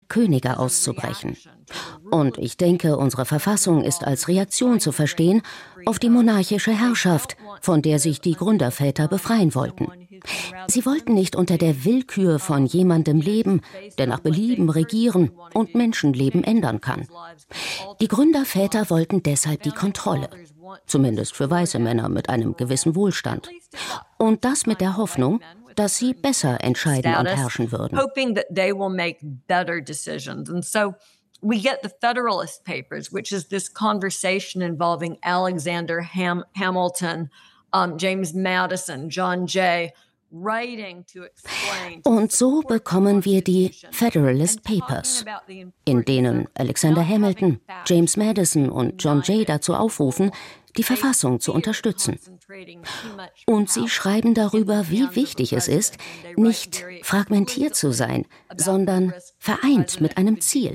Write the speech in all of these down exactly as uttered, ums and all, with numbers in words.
Könige auszubrechen. Und ich denke, unsere Verfassung ist als Reaktion zu verstehen auf die monarchische Herrschaft, von der sich die Gründerväter befreien wollten. Sie wollten nicht unter der Willkür von jemandem leben, der nach Belieben regieren und Menschenleben ändern kann. Die Gründerväter wollten deshalb die Kontrolle, zumindest für weiße Männer mit einem gewissen Wohlstand. Und das mit der Hoffnung, dass sie besser entscheiden und herrschen würden. We get the Federalist Papers, which is this conversation involving Alexander Ham- Hamilton, um, James Madison, John Jay, writing to explain. Und so bekommen wir die Federalist Papers, in denen Alexander Hamilton, James Madison und John Jay dazu aufrufen, die Verfassung zu unterstützen. Und sie schreiben darüber, wie wichtig es ist, nicht fragmentiert zu sein, sondern vereint mit einem Ziel.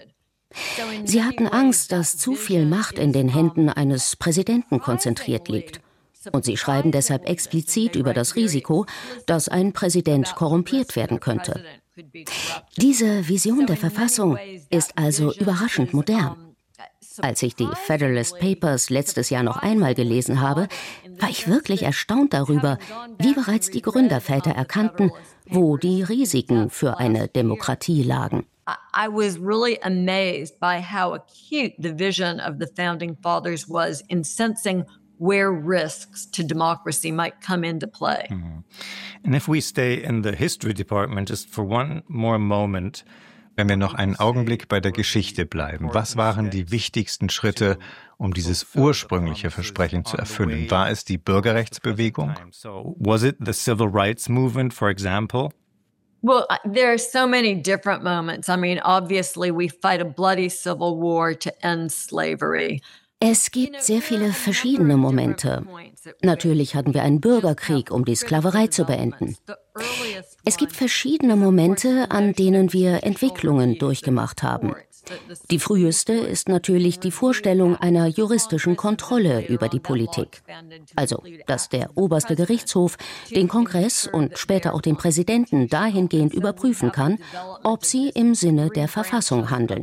Sie hatten Angst, dass zu viel Macht in den Händen eines Präsidenten konzentriert liegt. Und sie schreiben deshalb explizit über das Risiko, dass ein Präsident korrumpiert werden könnte. Diese Vision der Verfassung ist also überraschend modern. Als ich die Federalist Papers letztes Jahr noch einmal gelesen habe, war ich wirklich erstaunt darüber, wie bereits die Gründerväter erkannten, wo die Risiken für eine Demokratie lagen. I was really amazed by how acute the vision of the Founding Fathers was in sensing where risks to democracy might come into play. Mm-hmm. And if we stay in the history department just for one more moment, wenn wir noch einen Augenblick bei der Geschichte bleiben, was waren die wichtigsten Schritte, um dieses ursprüngliche Versprechen zu erfüllen? War es die Bürgerrechtsbewegung? So, was it the civil rights movement, for example? Well, there are so many different moments. I mean, obviously, we fight a bloody civil war to end slavery. Es gibt sehr viele verschiedene Momente. Natürlich hatten wir einen Bürgerkrieg, um die Sklaverei zu beenden. Es gibt verschiedene Momente, an denen wir Entwicklungen durchgemacht haben. Die früheste ist natürlich die Vorstellung einer juristischen Kontrolle über die Politik. Also, dass der oberste Gerichtshof den Kongress und später auch den Präsidenten dahingehend überprüfen kann, ob sie im Sinne der Verfassung handeln.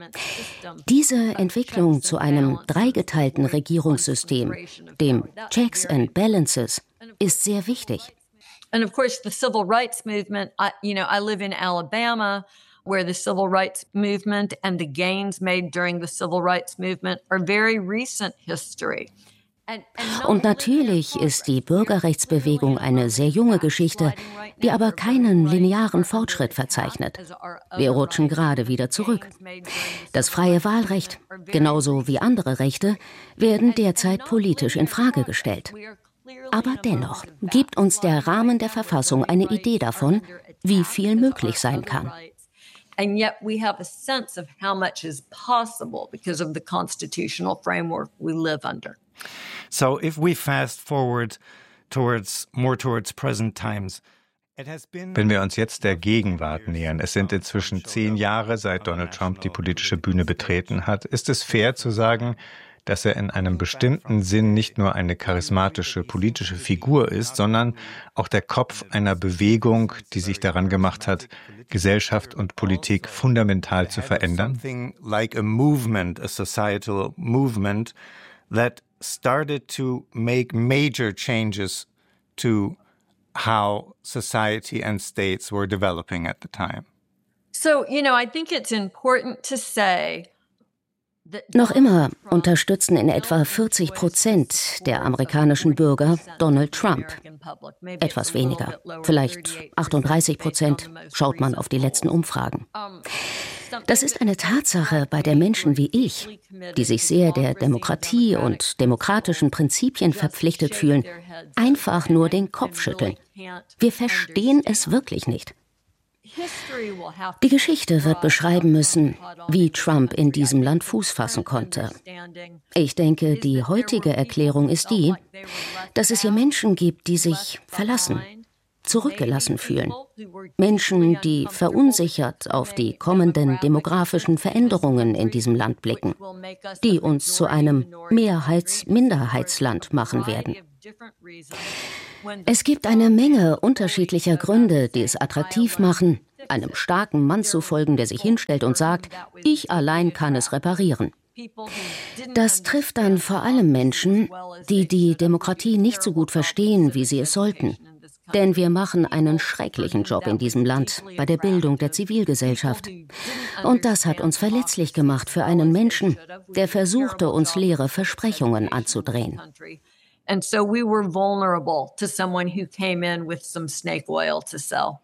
Diese Entwicklung zu einem dreigeteilten Regierungssystem, dem Checks and Balances, ist sehr wichtig. And of course, the civil rights movement, I, you know, I live in Alabama, where the civil rights movement and the gains made during the civil rights movement are very recent history. Und natürlich ist die Bürgerrechtsbewegung eine sehr junge Geschichte, die aber keinen linearen Fortschritt verzeichnet. Wir rutschen gerade wieder zurück. Das freie Wahlrecht, genauso wie andere Rechte, werden derzeit politisch in Frage gestellt. Aber dennoch gibt uns der Rahmen der Verfassung eine Idee davon, wie viel möglich sein kann. And yet we have a sense of how much is possible because of the constitutional framework we live under. So if we fast forward towards more towards present times, wenn wir uns jetzt der Gegenwart nähern, es sind inzwischen zehn Jahre, seit Donald Trump die politische Bühne betreten hat, ist es fair zu sagen, dass er in einem bestimmten Sinn nicht nur eine charismatische politische Figur ist, sondern auch der Kopf einer Bewegung, die sich daran gemacht hat, Gesellschaft und Politik fundamental zu verändern? Something like a movement, a societal movement that started to make major changes to how society and states were developing at the time. So, you know, I think it's important to say Noch immer unterstützen in etwa vierzig Prozent der amerikanischen Bürger Donald Trump. Etwas weniger, vielleicht achtunddreißig Prozent, schaut man auf die letzten Umfragen. Das ist eine Tatsache, bei der Menschen wie ich, die sich sehr der Demokratie und demokratischen Prinzipien verpflichtet fühlen, einfach nur den Kopf schütteln. Wir verstehen es wirklich nicht. Die Geschichte wird beschreiben müssen, wie Trump in diesem Land Fuß fassen konnte. Ich denke, die heutige Erklärung ist die, dass es hier Menschen gibt, die sich verlassen, zurückgelassen fühlen. Menschen, die verunsichert auf die kommenden demografischen Veränderungen in diesem Land blicken, die uns zu einem Mehrheits-Minderheitsland machen werden. Es gibt eine Menge unterschiedlicher Gründe, die es attraktiv machen, einem starken Mann zu folgen, der sich hinstellt und sagt, ich allein kann es reparieren. Das trifft dann vor allem Menschen, die die Demokratie nicht so gut verstehen, wie sie es sollten. Denn wir machen einen schrecklichen Job in diesem Land bei der Bildung der Zivilgesellschaft. Und das hat uns verletzlich gemacht für einen Menschen, der versuchte, uns leere Versprechungen anzudrehen. And so we were vulnerable to someone who came in with some snake oil to sell.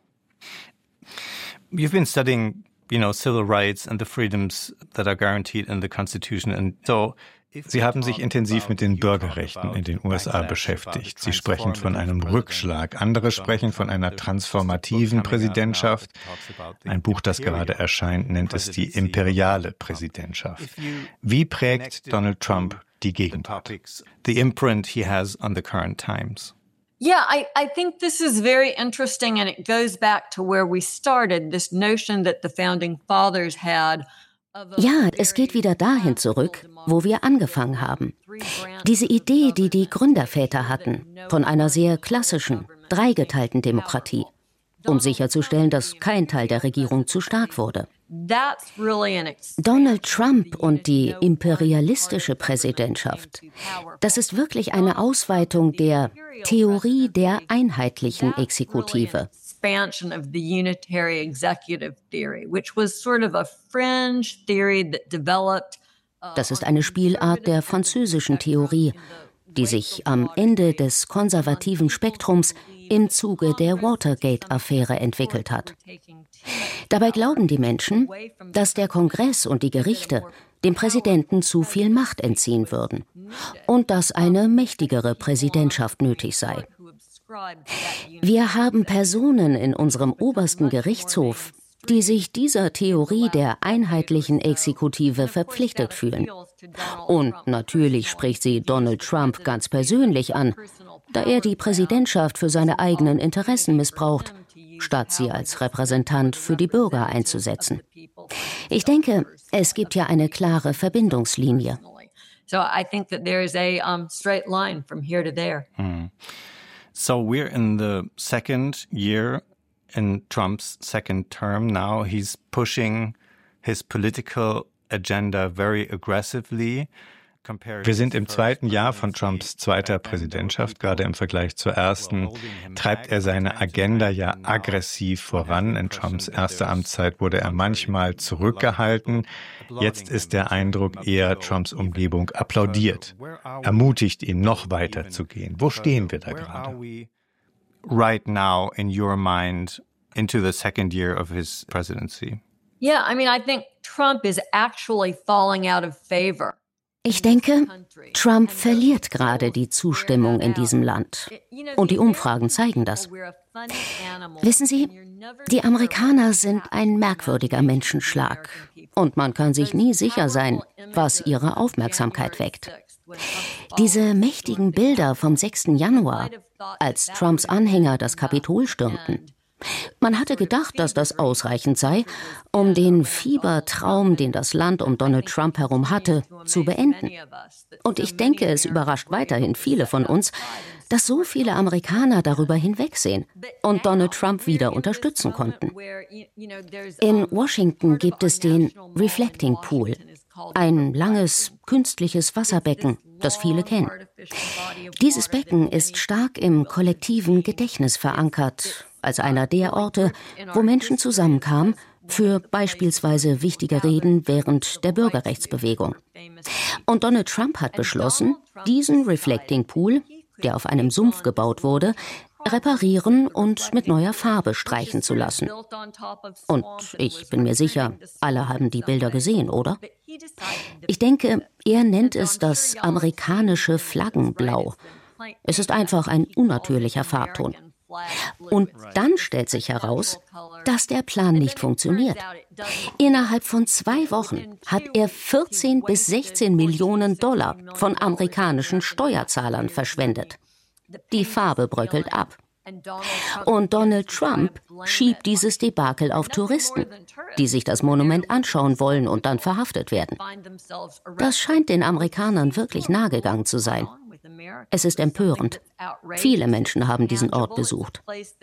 You've been studying, you know, civil rights and the freedoms that are guaranteed in the Constitution, and so Sie haben sich intensiv mit den Bürgerrechten in den U S A beschäftigt. Sie sprechen von einem Rückschlag. Andere sprechen von einer transformativen Präsidentschaft. Ein Buch, das gerade erscheint, nennt es die imperiale Präsidentschaft. Wie prägt Donald Trump die Gegenwart? The imprint he has on the current times. Yeah, I, I think this is very interesting, and it goes back to where we started, this notion that the founding fathers had. Ja, es geht wieder dahin zurück, wo wir angefangen haben. Diese Idee, die die Gründerväter hatten, von einer sehr klassischen, dreigeteilten Demokratie, um sicherzustellen, dass kein Teil der Regierung zu stark wurde. Donald Trump und die imperialistische Präsidentschaft, das ist wirklich eine Ausweitung der Theorie der einheitlichen Exekutive. Expansion of the unitary executive theory, which was sort of a fringe theory that developed. Das ist eine Spielart der französischen Theorie, die sich am Ende des konservativen Spektrums im Zuge der Watergate-Affäre entwickelt hat. Dabei glauben die Menschen, dass der Kongress und die Gerichte dem Präsidenten zu viel Macht entziehen würden und dass eine mächtigere Präsidentschaft nötig sei. Wir haben Personen in unserem obersten Gerichtshof, die sich dieser Theorie der einheitlichen Exekutive verpflichtet fühlen. Und natürlich spricht sie Donald Trump ganz persönlich an, da er die Präsidentschaft für seine eigenen Interessen missbraucht, statt sie als Repräsentant für die Bürger einzusetzen. Ich denke, es gibt ja eine klare Verbindungslinie. So I think that there is a um, straight line from here to there. Mm. So we're in the second year in Trump's second term now. He's pushing his political agenda very aggressively. Wir sind im zweiten Jahr von Trumps zweiter Präsidentschaft. Gerade im Vergleich zur ersten treibt er seine Agenda ja aggressiv voran. In Trumps erster Amtszeit wurde er manchmal zurückgehalten. Jetzt ist der Eindruck eher, Trumps Umgebung applaudiert, ermutigt ihn, noch weiter zu gehen. Wo stehen wir da gerade? Right now, in your mind, into the second year of his presidency? Yeah, I mean, I think Trump is actually falling out of favor. Ich denke, Trump verliert gerade die Zustimmung in diesem Land. Und die Umfragen zeigen das. Wissen Sie, die Amerikaner sind ein merkwürdiger Menschenschlag. Und man kann sich nie sicher sein, was ihre Aufmerksamkeit weckt. Diese mächtigen Bilder vom sechsten Januar, als Trumps Anhänger das Kapitol stürmten. Man hatte gedacht, dass das ausreichend sei, um den Fiebertraum, den das Land um Donald Trump herum hatte, zu beenden. Und ich denke, es überrascht weiterhin viele von uns, dass so viele Amerikaner darüber hinwegsehen und Donald Trump wieder unterstützen konnten. In Washington gibt es den Reflecting Pool, ein langes, künstliches Wasserbecken, das viele kennen. Dieses Becken ist stark im kollektiven Gedächtnis verankert, als einer der Orte, wo Menschen zusammenkamen für beispielsweise wichtige Reden während der Bürgerrechtsbewegung. Und Donald Trump hat beschlossen, diesen Reflecting Pool, der auf einem Sumpf gebaut wurde, reparieren und mit neuer Farbe streichen zu lassen. Und ich bin mir sicher, alle haben die Bilder gesehen, oder? Ich denke, er nennt es das amerikanische Flaggenblau. Es ist einfach ein unnatürlicher Farbton. Und dann stellt sich heraus, dass der Plan nicht funktioniert. Innerhalb von zwei Wochen hat er vierzehn bis sechzehn Millionen Dollar von amerikanischen Steuerzahlern verschwendet. Die Farbe bröckelt ab. Und Donald Trump schiebt dieses Debakel auf Touristen, die sich das Monument anschauen wollen und dann verhaftet werden. Das scheint den Amerikanern wirklich nahegegangen zu sein. Es ist empörend. Viele Menschen haben diesen Ort besucht.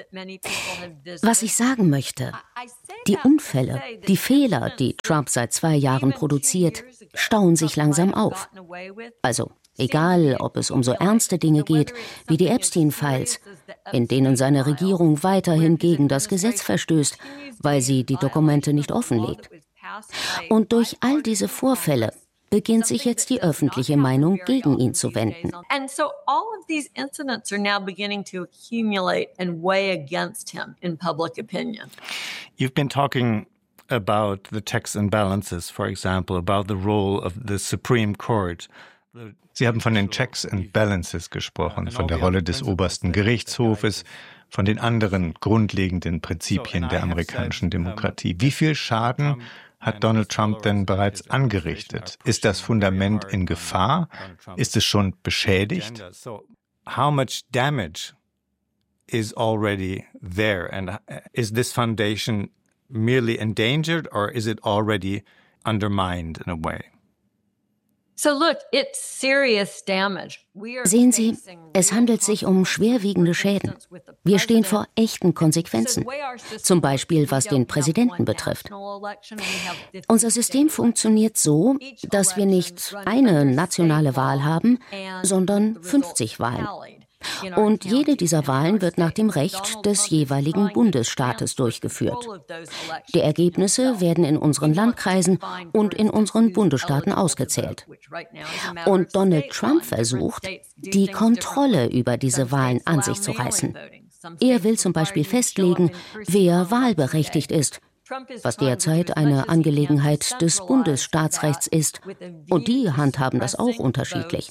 Was ich sagen möchte, die Unfälle, die Fehler, die Trump seit zwei Jahren produziert, stauen sich langsam auf. Also, egal, ob es um so ernste Dinge geht wie die Epstein-Files, in denen seine Regierung weiterhin gegen das Gesetz verstößt, weil sie die Dokumente nicht offenlegt. Und durch all diese Vorfälle beginnt sich jetzt die öffentliche Meinung gegen ihn zu wenden. And so all of these incidents are now beginning to accumulate and weigh against him in public opinion. You've been talking about the checks and balances, for example, about the role of the Supreme Court. Sie haben von den Checks and Balances gesprochen, von der Rolle des obersten Gerichtshofes, von den anderen grundlegenden Prinzipien der amerikanischen Demokratie. Wie viel Schaden hat Donald Trump denn bereits angerichtet? Ist das Fundament in Gefahr? Ist es schon beschädigt? How much damage is already there? And is this foundation merely endangered or is it already undermined in a way? So look, it's serious damage. Sehen Sie, es handelt sich um schwerwiegende Schäden. Wir stehen vor echten Konsequenzen, zum Beispiel was den Präsidenten betrifft. Unser System funktioniert so, dass wir nicht eine nationale Wahl haben, sondern fünfzig Wahlen. Und jede dieser Wahlen wird nach dem Recht des jeweiligen Bundesstaates durchgeführt. Die Ergebnisse werden in unseren Landkreisen und in unseren Bundesstaaten ausgezählt. Und Donald Trump versucht, die Kontrolle über diese Wahlen an sich zu reißen. Er will zum Beispiel festlegen, wer wahlberechtigt ist, was derzeit eine Angelegenheit des Bundesstaatsrechts ist. Und die handhaben das auch unterschiedlich.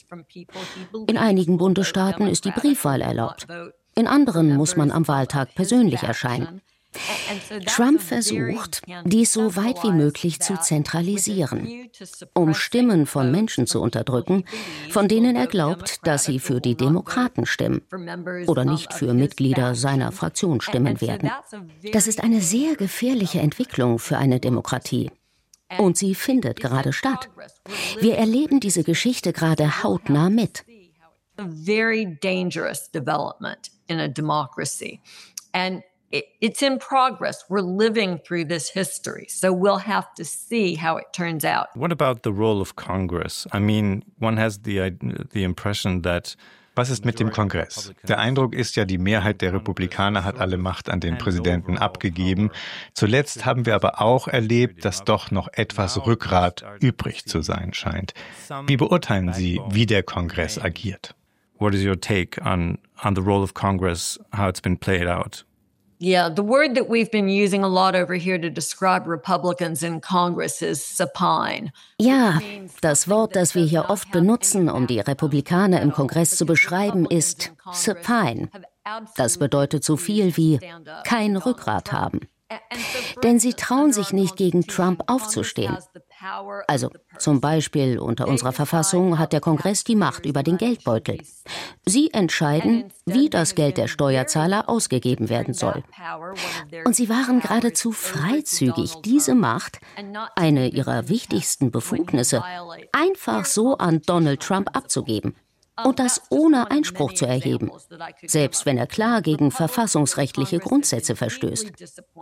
In einigen Bundesstaaten ist die Briefwahl erlaubt. In anderen muss man am Wahltag persönlich erscheinen. Trump versucht, dies so weit wie möglich zu zentralisieren, um Stimmen von Menschen zu unterdrücken, von denen er glaubt, dass sie für die Demokraten stimmen oder nicht für Mitglieder seiner Fraktion stimmen werden. Das ist eine sehr gefährliche Entwicklung für eine Demokratie. Und sie findet gerade statt. Wir erleben diese Geschichte gerade hautnah mit. A very dangerous development in a democracy. And it's in progress. We're living through this history, so we'll have to see how it turns out. What about the role of Congress? I mean, one has the the impression that Was ist mit dem Kongress? Der Eindruck ist ja, die Mehrheit der Republikaner hat alle Macht an den Präsidenten abgegeben. Zuletzt haben wir aber auch erlebt, dass doch noch etwas Rückgrat übrig zu sein scheint. Wie beurteilen Sie, wie der Kongress agiert? What is your take on on the role of Congress, how it's been played out? Yeah, the word that we've been using a lot over here to describe Republicans in Congress is supine. Ja, das Wort, das wir hier oft benutzen, um die Republikaner im Kongress zu beschreiben, ist supine. Das bedeutet so viel wie kein Rückgrat haben. Denn sie trauen sich nicht, gegen Trump aufzustehen. Also zum Beispiel unter unserer Verfassung hat der Kongress die Macht über den Geldbeutel. Sie entscheiden, wie das Geld der Steuerzahler ausgegeben werden soll. Und sie waren geradezu freizügig, diese Macht, eine ihrer wichtigsten Befugnisse, einfach so an Donald Trump abzugeben. Und das ohne Einspruch zu erheben, selbst wenn er klar gegen verfassungsrechtliche Grundsätze verstößt.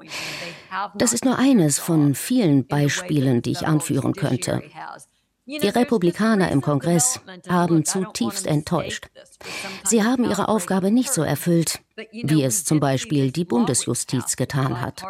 Das ist nur eines von vielen Beispielen, die ich anführen könnte. Die Republikaner im Kongress haben zutiefst enttäuscht. Sie haben ihre Aufgabe nicht so erfüllt, wie es zum Beispiel die Bundesjustiz getan hat.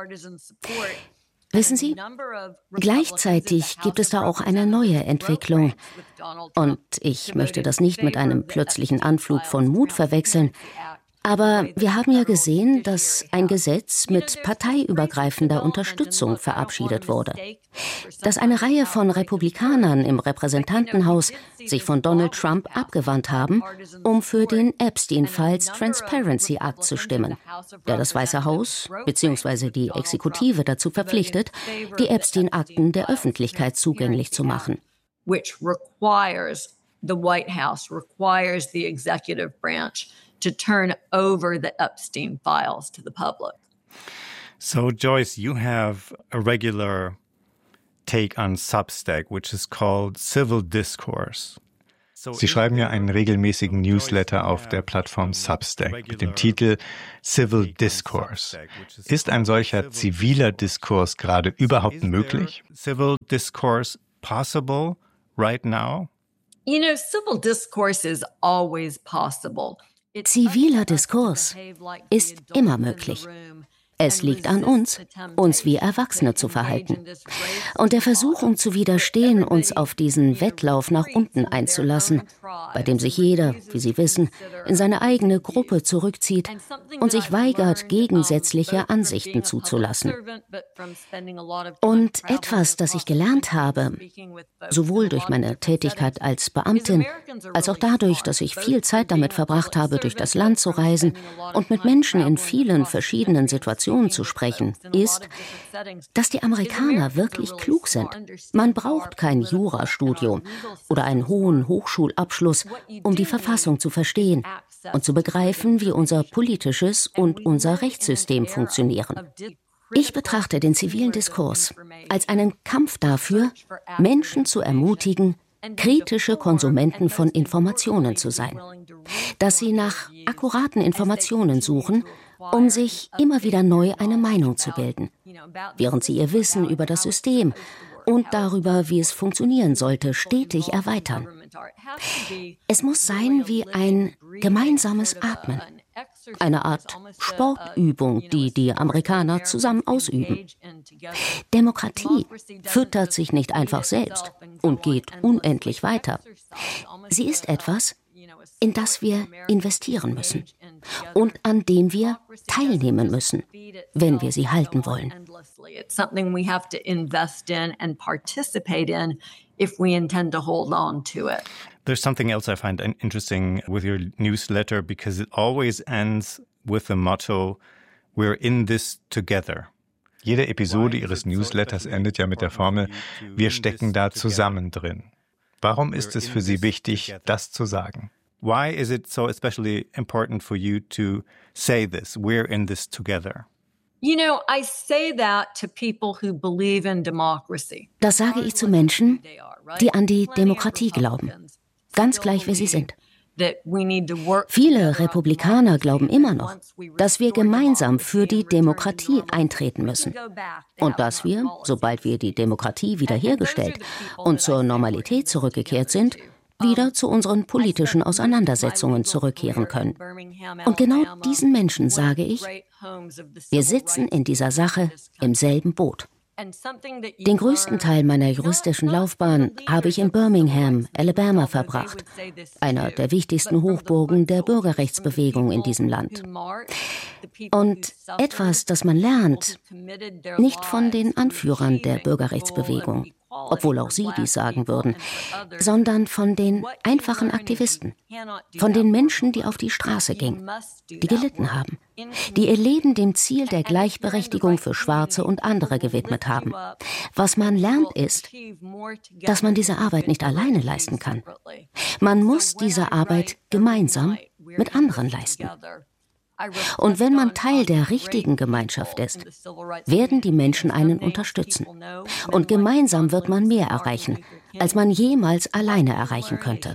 Wissen Sie, gleichzeitig gibt es da auch eine neue Entwicklung. Und ich möchte das nicht mit einem plötzlichen Anflug von Mut verwechseln. Aber wir haben ja gesehen, dass ein Gesetz mit parteiübergreifender Unterstützung verabschiedet wurde. Dass eine Reihe von Republikanern im Repräsentantenhaus sich von Donald Trump abgewandt haben, um für den Epstein-Files Transparency Act zu stimmen, der das Weiße Haus bzw. die Exekutive dazu verpflichtet, die Epstein-Akten der Öffentlichkeit zugänglich zu machen. Which requires the White House, requires the executive branch to turn over the Epstein files to the public. So, Joyce, you have a regular take on Substack, which is called Civil Discourse. Sie schreiben ja einen regelmäßigen Newsletter auf der Plattform Substack mit dem Titel Civil Discourse. Ist ein solcher ziviler Diskurs gerade überhaupt möglich? Civil discourse possible right now? You know, civil discourse is always possible. Ziviler Diskurs ist immer möglich. Es liegt an uns, uns wie Erwachsene zu verhalten und der Versuchung zu widerstehen, uns auf diesen Wettlauf nach unten einzulassen, bei dem sich jeder, wie Sie wissen, in seine eigene Gruppe zurückzieht und sich weigert, gegensätzliche Ansichten zuzulassen. Und etwas, das ich gelernt habe, sowohl durch meine Tätigkeit als Beamtin, als auch dadurch, dass ich viel Zeit damit verbracht habe, durch das Land zu reisen und mit Menschen in vielen verschiedenen Situationen zu sprechen, ist, dass die Amerikaner wirklich klug sind. Man braucht kein Jurastudium oder einen hohen Hochschulabschluss, um die Verfassung zu verstehen und zu begreifen, wie unser politisches und unser Rechtssystem funktionieren. Ich betrachte den zivilen Diskurs als einen Kampf dafür, Menschen zu ermutigen, kritische Konsumenten von Informationen zu sein, dass sie nach akkuraten Informationen suchen, um sich immer wieder neu eine Meinung zu bilden, während sie ihr Wissen über das System und darüber, wie es funktionieren sollte, stetig erweitern. Es muss sein wie ein gemeinsames Atmen, eine Art Sportübung, die die Amerikaner zusammen ausüben. Demokratie füttert sich nicht einfach selbst und geht unendlich weiter. Sie ist etwas, in das wir investieren müssen und an dem wir teilnehmen müssen, wenn wir sie halten wollen. There's something else I find interesting with your newsletter because it always ends with the motto, "We're in this together." Jede Episode Ihres Newsletters endet ja mit der Formel, wir stecken da zusammen drin. Warum ist es für Sie wichtig, das zu sagen? Why is it so especially important for you to say this? We're in this together. You know, I say that to people who believe in democracy. Das sage ich zu Menschen, die an die Demokratie glauben, ganz gleich wer sie sind. Viele Republikaner glauben immer noch, dass wir gemeinsam für die Demokratie eintreten müssen und dass wir, sobald wir die Demokratie wiederhergestellt und zur Normalität zurückgekehrt sind, wieder zu unseren politischen Auseinandersetzungen zurückkehren können. Und genau diesen Menschen sage ich, wir sitzen in dieser Sache im selben Boot. Den größten Teil meiner juristischen Laufbahn habe ich in Birmingham, Alabama verbracht, einer der wichtigsten Hochburgen der Bürgerrechtsbewegung in diesem Land. Und etwas, das man lernt, nicht von den Anführern der Bürgerrechtsbewegung, obwohl auch sie dies sagen würden, sondern von den einfachen Aktivisten, von den Menschen, die auf die Straße gingen, die gelitten haben, die ihr Leben dem Ziel der Gleichberechtigung für Schwarze und andere gewidmet haben. Was man lernt ist, dass man diese Arbeit nicht alleine leisten kann. Man muss diese Arbeit gemeinsam mit anderen leisten. Und wenn man Teil der richtigen Gemeinschaft ist, werden die Menschen einen unterstützen. Und gemeinsam wird man mehr erreichen, als man jemals alleine erreichen könnte.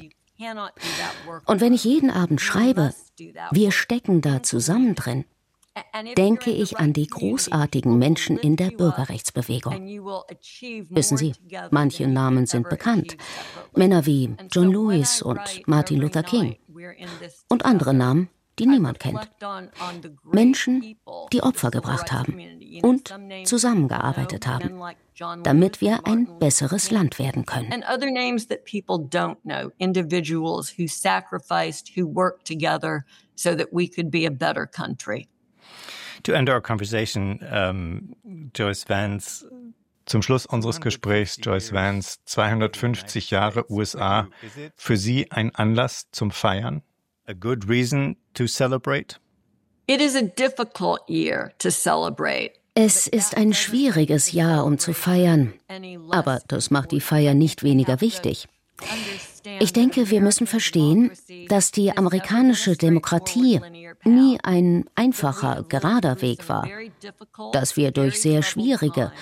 Und wenn ich jeden Abend schreibe, wir stecken da zusammen drin, denke ich an die großartigen Menschen in der Bürgerrechtsbewegung. Wissen Sie, manche Namen sind bekannt. Männer wie John Lewis und Martin Luther King. Und andere Namen, die niemand kennt. Menschen, die Opfer gebracht haben und zusammengearbeitet haben, damit wir ein besseres Land werden können. And other names that people don't know, individuals who sacrificed, who worked together so that we could be a better country. To end our conversation, um, Joyce Vance. Zum Schluss unseres Gesprächs, Joyce Vance, zweihundertfünfzig Jahre U S A, für Sie ein Anlass zum Feiern? A good reason to celebrate? It is a difficult year to celebrate. Es ist ein schwieriges Jahr, um zu feiern, aber das macht die Feier nicht weniger wichtig. Ich denke, wir müssen verstehen, dass die amerikanische Demokratie nie ein einfacher, gerader Weg war, dass wir durch sehr schwierige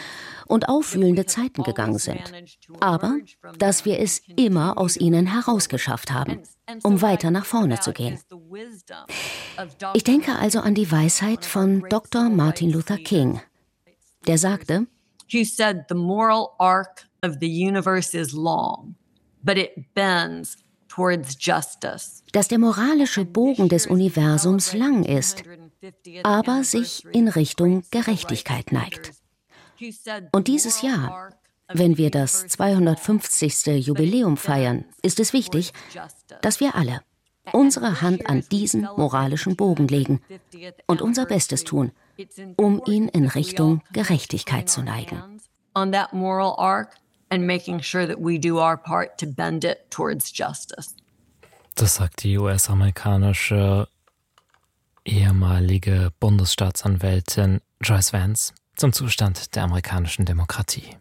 und aufwühlende Zeiten gegangen sind, aber dass wir es immer aus ihnen herausgeschafft haben, um weiter nach vorne zu gehen. Ich denke also an die Weisheit von Doktor Martin Luther King, der sagte, He said, the moral arc of the universe is long, but it bends towards justice. Dass der moralische Bogen des Universums lang ist, aber sich in Richtung Gerechtigkeit neigt. Und dieses Jahr, wenn wir das zweihundertfünfzigste Jubiläum feiern, ist es wichtig, dass wir alle unsere Hand an diesen moralischen Bogen legen und unser Bestes tun, um ihn in Richtung Gerechtigkeit zu neigen. On that moral arc and making sure that we do our part to bend it towards justice. Das sagt die U S-amerikanische ehemalige Bundesstaatsanwältin Joyce Vance zum Zustand der amerikanischen Demokratie.